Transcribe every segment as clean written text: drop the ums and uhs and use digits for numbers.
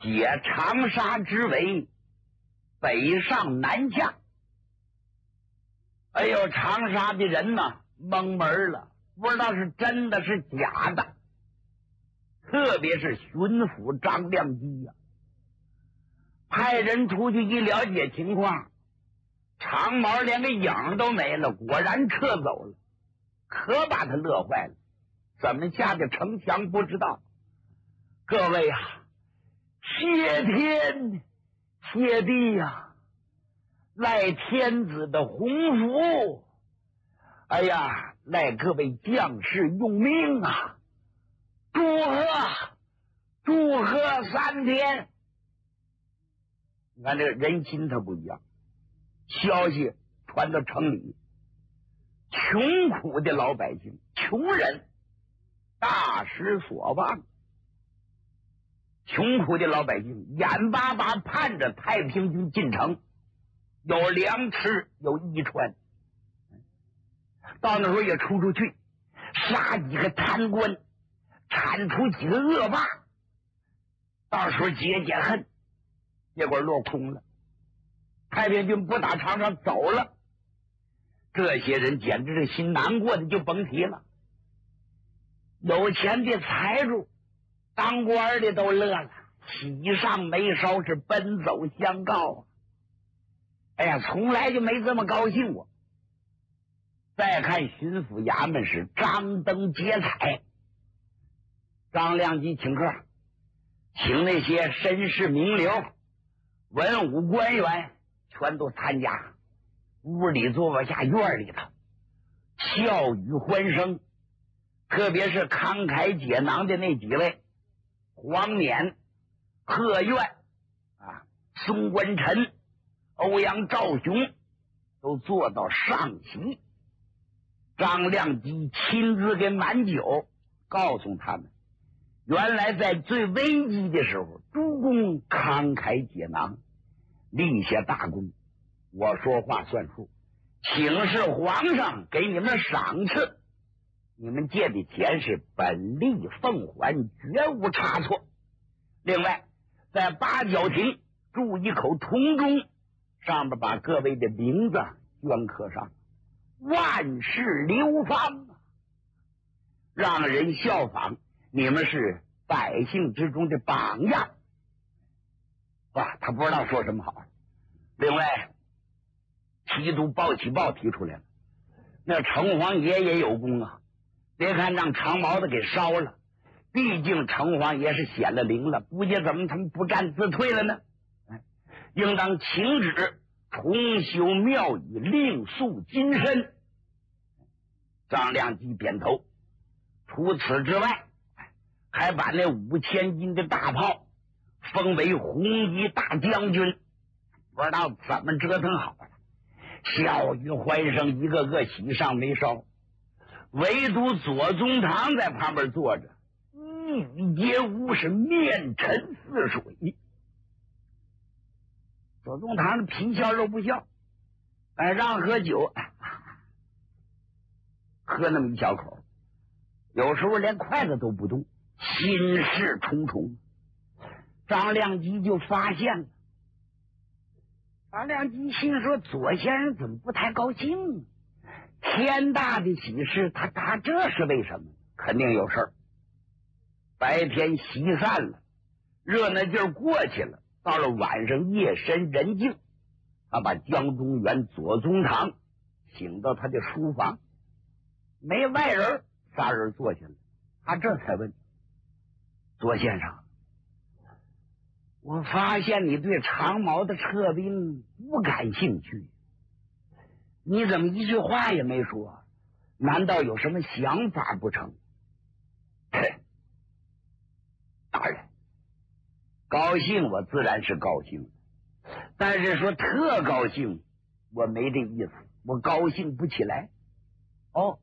解长沙之围，北上南下。哎呦，长沙的人呢蒙门了，不知道是真的是假的。特别是巡抚张亮基呀，派人出去一了解情况，长毛连个影都没了，果然撤走了，可把他乐坏了。怎么下的城墙不知道。各位啊，谢天谢地呀，赖天子的洪福，哎呀，赖各位将士用命啊！祝贺3天。你看这个人心它不一样，消息传到城里，穷苦的老百姓，穷人大失所望。穷苦的老百姓眼巴巴盼着太平军进城，有粮吃，有衣穿，到那时候也出不去，杀几个贪官，铲除几个恶霸，到时候解解恨。结果落空了，太平军不打长沙走了，这些人简直是心难过的就甭提了。有钱的财主，当官的都乐了，喜上眉梢，是奔走相告啊！哎呀，从来就没这么高兴过。再看巡抚衙门是张灯结彩，张亮基请客，请那些绅士名流、文武官员全都参加，屋里坐不下，院里头笑语欢声。特别是慷慨解囊的那几位，黄冕、贺苑啊、宋官臣、欧阳兆雄都坐到上席。张亮基亲自给满酒，告诉他们，原来在最危机的时候，诸公慷慨解囊，立下大功，我说话算数，请示皇上给你们赏赐，你们借的钱是本利奉还，绝无差错。另外在八角亭筑一口铜钟，上面把各位的名字镌刻上，万世流芳啊，让人效仿，你们是百姓之中的榜样。哇，他不知道说什么好。另外提督鲍启豹提出来了，那城隍爷也有功啊，别看让长毛的给烧了，毕竟城隍爷是显了灵了，不知怎么他们不战自退了呢？应当请旨重修庙宇，另塑金身。张亮基点头。除此之外，还把那5000斤的大炮封为红衣大将军，不知道怎么折腾好了，笑语欢声，一个个喜上眉梢。唯独左宗棠在旁边坐着，一皆无，是面沉似水。左宗棠皮笑肉不笑，让喝酒，喝那么一小口，有时候连筷子都不动，心事重重。张亮基就发现了，张亮基心说，左先生怎么不太高兴？天大的喜事，他这是为什么？肯定有事儿。白天席散了，热闹劲儿过去了，到了晚上夜深人静，他把江中元、左宗棠请到他的书房，没外人，仨人坐下了。他这才问，左先生，我发现你对长毛的撤兵不感兴趣，你怎么一句话也没说？难道有什么想法不成？大人，高兴我自然是高兴，但是说特高兴我没这意思，我高兴不起来。哦，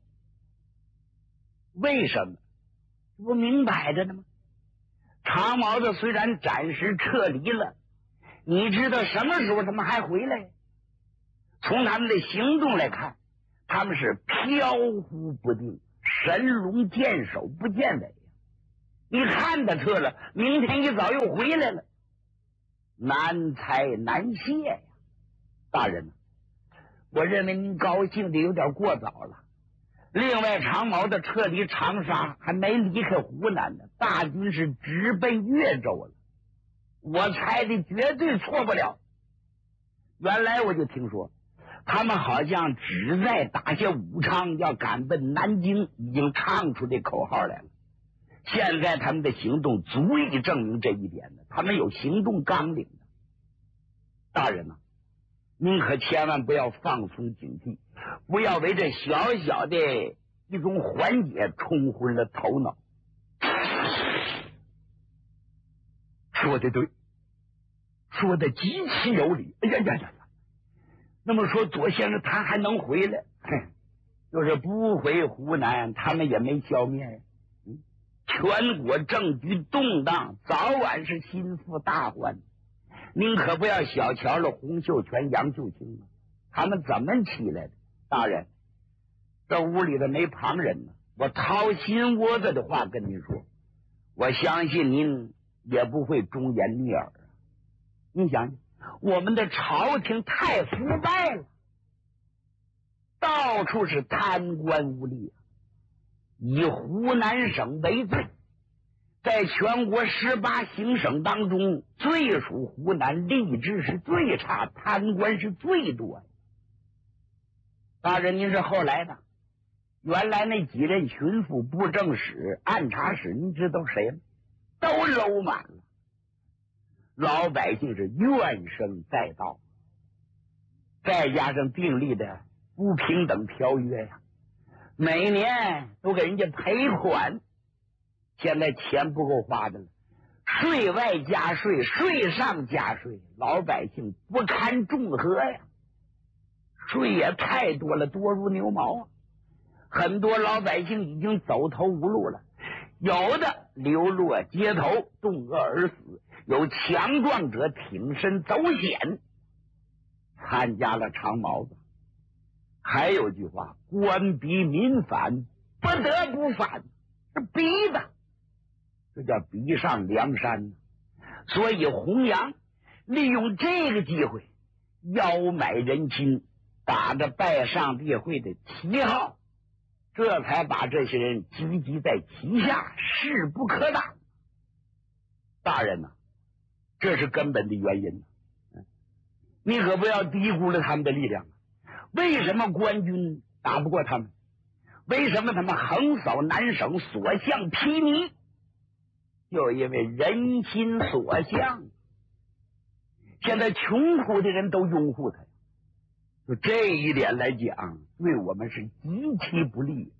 为什么？这不明摆着呢吗？长毛子虽然暂时撤离了，你知道什么时候他们还回来？从他们的行动来看，他们是飘忽不定，神龙见首不见尾。你看他撤了，明天一早又回来了， 难猜难谢呀。大人，我认为您高兴的有点过早了。另外，长毛的撤离长沙，还没离开湖南呢，大军是直奔越州了。我猜的绝对错不了。原来我就听说，他们好像只在打下武昌，要赶奔南京，已经唱出这口号来了。现在他们的行动足以证明这一点的，他们有行动纲领的。大人呐，您可千万不要放松警惕，不要为这小小的一种缓解冲昏了头脑。说的对，说的极其有理。哎呀！那么说左先生他还能回来？就是不回湖南，他们也没消灭呀。全国政局动荡，早晚是心腹大患。您可不要小瞧了洪秀全、杨秀清啊，他们怎么起来的？大人，这屋里的没旁人呢。我掏心窝子的话跟您说，我相信您也不会忠言逆耳啊。你想想，我们的朝廷太腐败了，到处是贪官污吏，以湖南省为最，在全国18行省当中，最属湖南，吏治是最差，贪官是最多的。大人，您是后来的，原来那几任巡抚、布政使、按察使，您知道谁吗？都搂满了。老百姓是怨声载道，再加上订立的不平等条约呀，每年都给人家赔款，现在钱不够花的了，税外加税，税上加税，老百姓不堪重荷呀，税也太多了，多如牛毛啊！很多老百姓已经走投无路了，有的流落街头，冻饿而死，有强壮者挺身走险，参加了长毛子。还有句话，官逼民反，不得不反，是逼的，这叫逼上梁山。所以洪杨利用这个机会邀买人心，打着拜上帝会的旗号，这才把这些人集集在旗下，势不可挡。大人呐，这是根本的原因。你可不要低估了他们的力量。为什么官军打不过他们？为什么他们横扫南省，所向披靡？就因为人心所向。现在穷苦的人都拥护他，就这一点来讲，对我们是极其不利。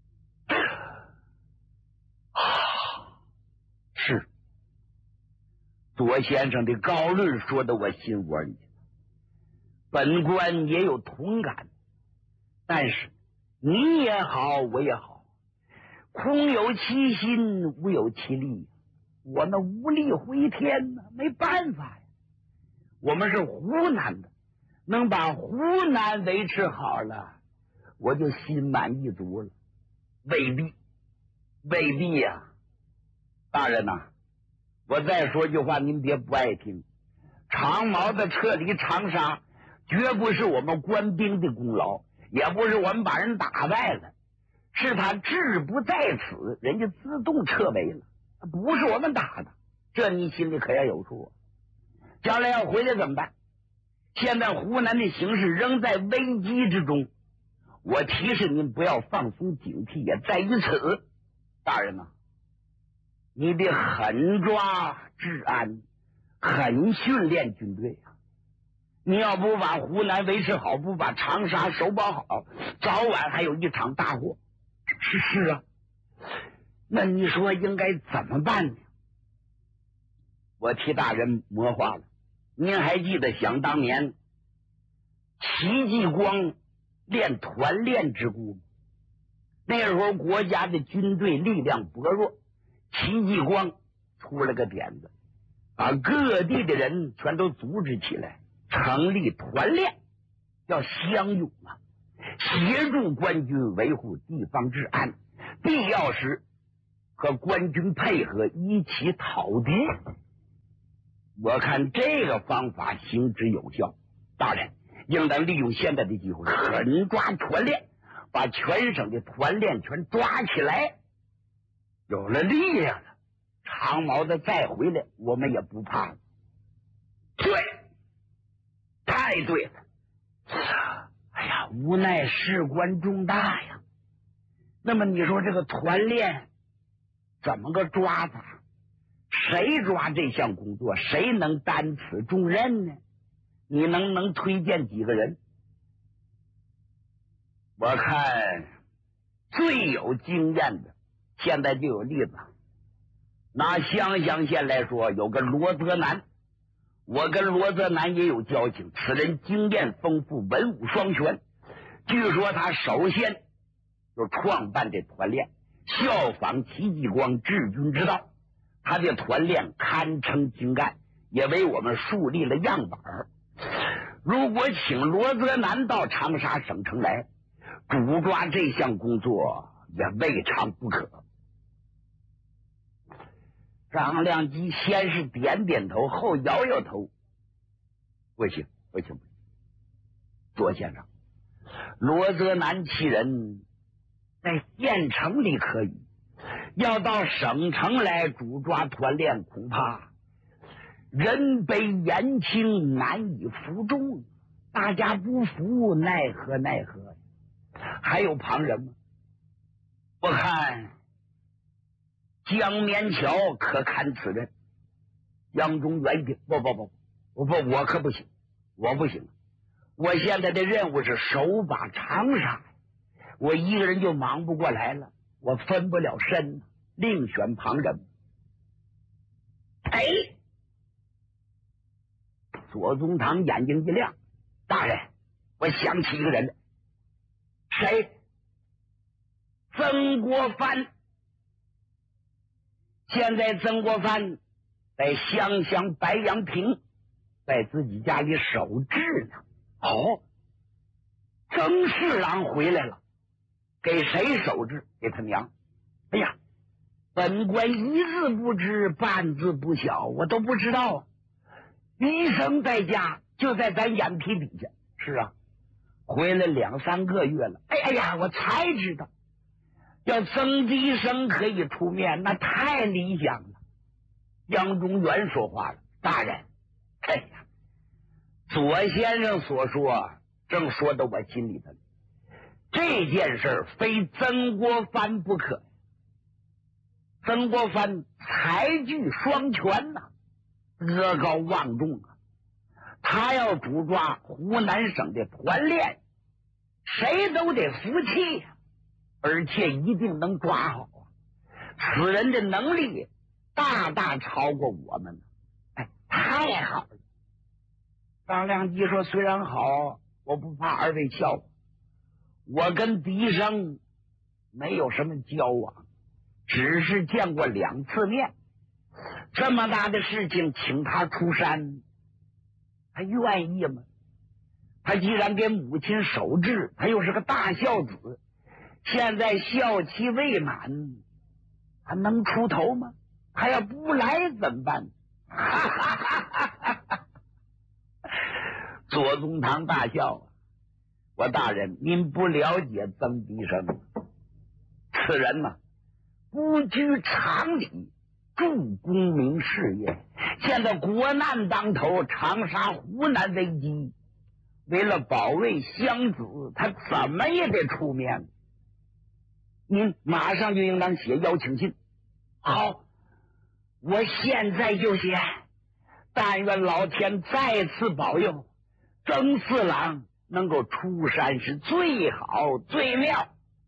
是左先生的高论说的我心窝里，本官也有同感，但是你也好，我也好，空有其心，无有其力，我们无力回天呢，没办法呀。我们是湖南的，能把湖南维持好了，我就心满意足了。未必呀。大人呐，我再说句话，您别不爱听。长毛的撤离长沙，绝不是我们官兵的功劳，也不是我们把人打败了，是他志不在此，人家自动撤围了，不是我们打的，这你心里可要有数。将来要回来怎么办？现在湖南的形势仍在危机之中，我提示您不要放松警惕，也在于此。大人呐，你得狠抓治安，狠训练军队啊！你要不把湖南维持好，不把长沙守保好，早晚还有一场大祸。是啊，那你说应该怎么办呢？我替大人谋划了。您还记得想当年戚继光练团练之故吗？那时候国家的军队力量薄弱，戚继光出了个点子，把各地的人全都组织起来，成立团练，叫乡勇啊，协助官军维护地方治安，必要时和官军配合，一起讨敌。 我看这个方法行之有效，大人应当利用现在的机会狠抓团练，把全省的团练全抓起来。有了力量了，长毛子再回来我们也不怕了。对，太对了。哎呀，无奈事关重大呀。那么你说这个团练怎么个抓法？谁抓这项工作，谁能担此重任呢？你能推荐几个人？我看最有经验的，现在就有例子。拿湘乡县来说，有个罗泽南，我跟罗泽南也有交情，此人经验丰富，文武双全。据说他首先就创办这团练，效仿戚继光治军之道，他的团练堪称精干，也为我们树立了样板。如果请罗泽南到长沙省城来主抓这项工作，也未尝不可。张良基先是点点头，后摇摇头，不行，左先生，罗泽南其人在县城里可以，要到省城来主抓团练，恐怕人卑言轻，难以服众，大家不服，奈何？还有旁人吗？我看江绵桥可堪此任，杨中元的不，我可不行，我不行。我现在的任务是守把长沙，我一个人就忙不过来了，我分不了身，另选旁人。哎，左宗棠眼睛一亮，大人，我想起一个人。谁？曾国藩。现在曾国藩在湘乡白杨坪，在自己家里守制呢。哦，曾侍郎回来了，给谁守制？给他娘。哎呀，本官一字不知，半字不晓，我都不知道啊。医生在家，就在咱眼皮底下。是啊，回来2、3个月了。哎呀，我才知道，要曾医生可以出面，那太理想了。杨中元说话了，大人，哎呀，左先生所说正说到我心里头，这件事非曾国藩不可。曾国藩才具双全呐，德高望重啊。他要主抓湖南省的团练，谁都得服气呀，而且一定能抓好啊。此人的能力大大超过我们，哎，太好了。张良基说：“虽然好，我不怕二位笑话，我跟狄生没有什么交往，只是见过2次面。这么大的事情，请他出山，他愿意吗？他既然给母亲守制，他又是个大孝子，现在孝期未满，他能出头吗？他要不来怎么办？”哈哈哈哈哈！左宗棠大笑啊！我大人，您不了解曾迪生，此人呐，不拘常理，助功名事业。现在国难当头，长沙、湖南危机，为了保卫乡子，他怎么也得出面。您马上就应当写邀请信。好，我现在就写。但愿老天再次保佑，曾四郎能够出山是最好最妙。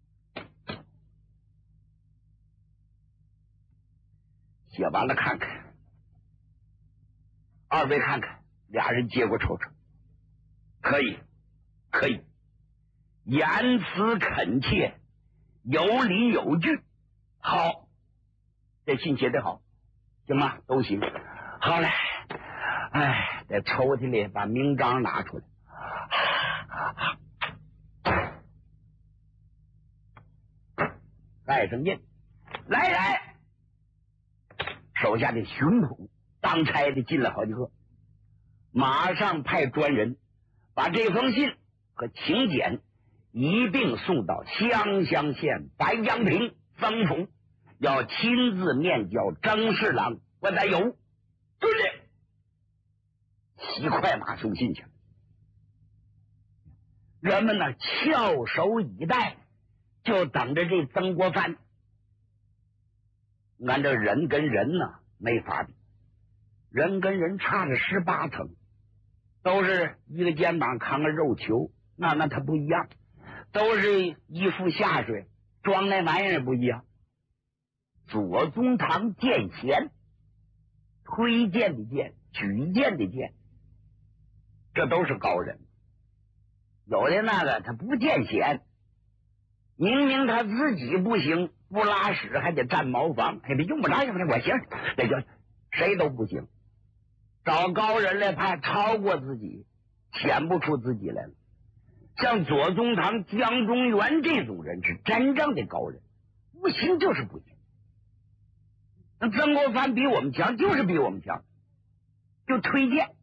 写完了看看，二位看看，俩人接过瞅瞅，可以，言辞恳切，有理有据。好，这信写得好，行吗？都行。好嘞，哎，在抽屉里把名章拿出来。盖上印，来人，手下的巡捕当差的进来好几个，马上派专人把这封信和请柬一并送到湘乡县白杨坪曾府，要亲自面交张侍郎关大友。对了，骑快马送信去了。人们呢翘首以待，就等着这曾国藩。俺这人跟人呢没法比，人跟人差着18层，都是一个肩膀扛个肉球，那他不一样，都是一副下水，装那玩意儿不一样。左宗棠剑贤，推荐的荐，举荐的荐，这都是高人。有的那个他不见贤，明明他自己不行，不拉屎还得占茅房，哎，用不着我行，那就谁都不行。找高人来，怕超过自己，显不出自己来了。像左宗棠、江中元这种人是真正的高人，不行就是不行。那曾国藩比我们强，就是比我们强，就推荐。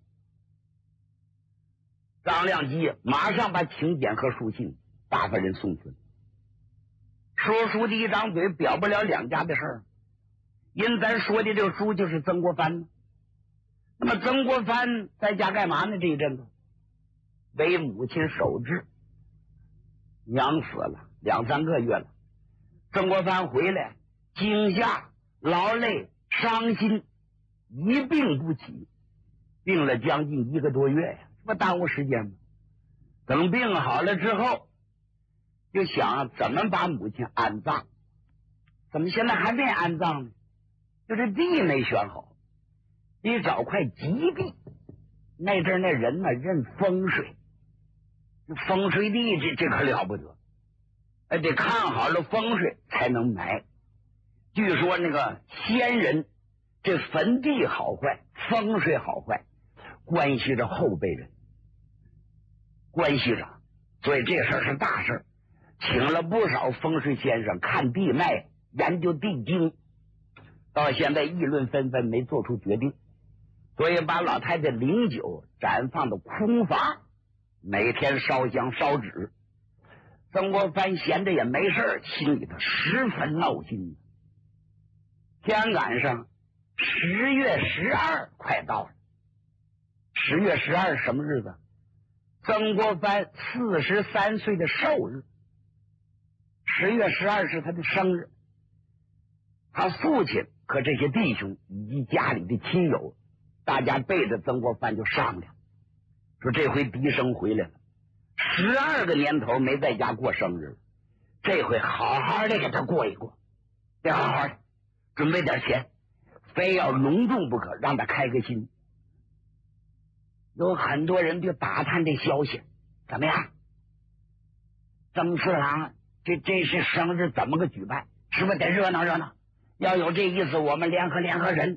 张亮基马上把请柬和书信大发人送去。说书的一张嘴表不了两家的事儿，因咱说的这个书就是曾国藩。那么曾国藩在家干嘛呢？这一阵子为母亲守制，娘死了2、3个月了。曾国藩回来，惊吓、劳累、伤心，一病不起，病了将近1个多月呀，这不耽误时间吗？等病好了之后，就想怎么把母亲安葬，怎么现在还没安葬呢？就是地没选好，得找块吉地。那阵那人呢认风水，风水地这可了不得，得看好了风水才能买。据说那个先人这坟地好坏，风水好坏，关系着后辈人，关系着，所以这事儿是大事儿。请了不少风水先生看地脉，研究地经，到现在议论纷纷，没做出决定。所以把老太太灵柩绽放的空房，每天烧香烧纸。曾国藩闲着也没事，心里头十分闹心。天赶上10月12快到了。10月12是什么日子？曾国藩43岁的寿日。10月12是他的生日。他父亲和这些弟兄以及家里的亲友，大家背着曾国藩就商量，说这回嫡生回来了，12个年头没在家过生日，这回好好的给他过一过，得好好的准备点钱，非要隆重不可，让他开个心。有很多人就打探这消息，怎么样？曾侍郎这是生日怎么个举办？是不是得热闹热闹？要有这意思，我们联合人。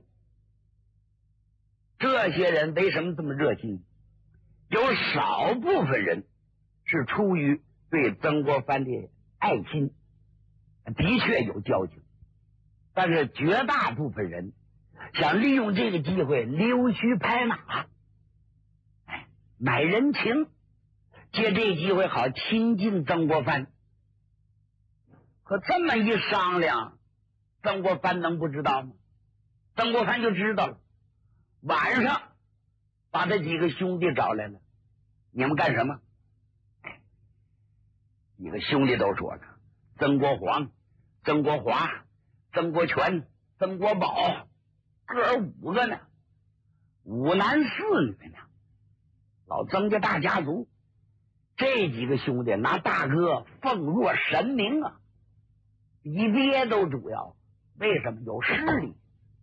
这些人为什么这么热心？有少部分人是出于对曾国藩的爱心，的确有交情，但是绝大部分人想利用这个机会溜须拍马，买人情，借这机会好亲近曾国藩。可这么一商量，曾国藩能不知道吗？曾国藩就知道了。晚上把这几个兄弟找来了，你们干什么？几个兄弟都说了，曾国煌、曾国华、曾国荃、曾国宝，哥5个呢，5男4女呢，老曾家大家族。这几个兄弟拿大哥奉若神明啊，比别都主要。为什么？有势力。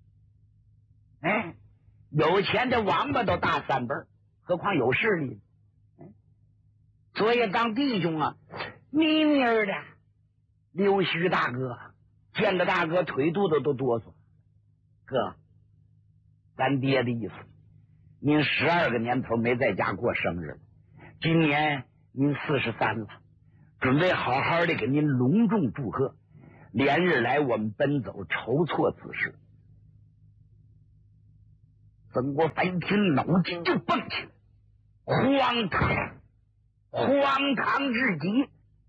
有钱的王八都大3辈，何况有势力。所以当弟兄啊，咪咪的溜须大哥见着大哥腿肚子都哆嗦。哥，咱爹的意思，您12个年头没在家过生日，今年您43了，准备好好的给您隆重祝贺，连日来我们奔走筹措此事。 曾国藩一听，脑筋就蹦起来，荒唐至极。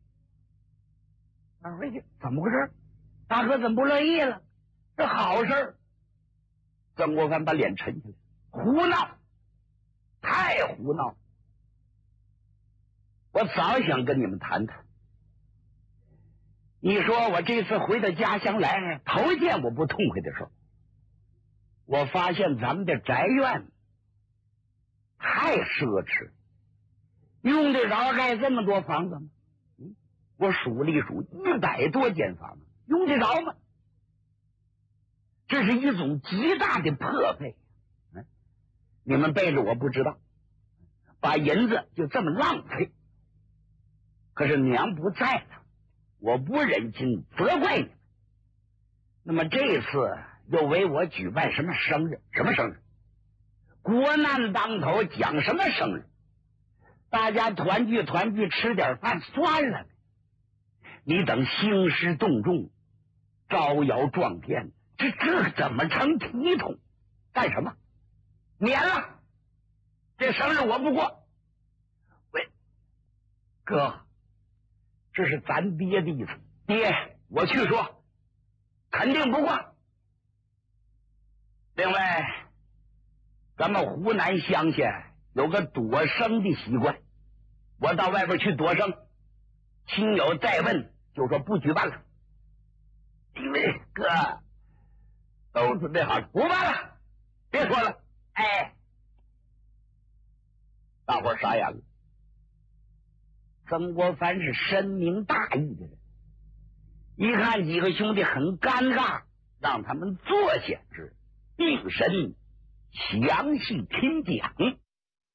他说：“怎么回事？大哥怎么不乐意了？这好事。”曾国藩把脸沉下来，胡闹，太胡闹！我早想跟你们谈谈。你说我这次回到家乡来，头一件我不痛快的事，我发现咱们的宅院太奢侈，用得着盖这么多房子吗？我数了一数，100多间房子，用得着吗？这是一种极大的破费。你们背着我不知道，把银子就这么浪费。可是娘不在了，我不忍心责怪你们。那么这次又为我举办什么生日？什么生日？国难当头，讲什么生日？大家团聚团聚，吃点饭算了。你等兴师动众，招摇撞骗，这怎么成体统？干什么？免了，这生日我不过。喂，哥，这是咱爹的意思。爹，我去说，肯定不过。另外，咱们湖南乡下有个躲生的习惯，我到外边去躲生，亲友再问就说不举办了。因为哥都准备好了，不办了，别说了。哎，大伙傻眼了。曾国藩是深明大义的人，一看几个兄弟很尴尬，让他们坐下，是定神详细听讲。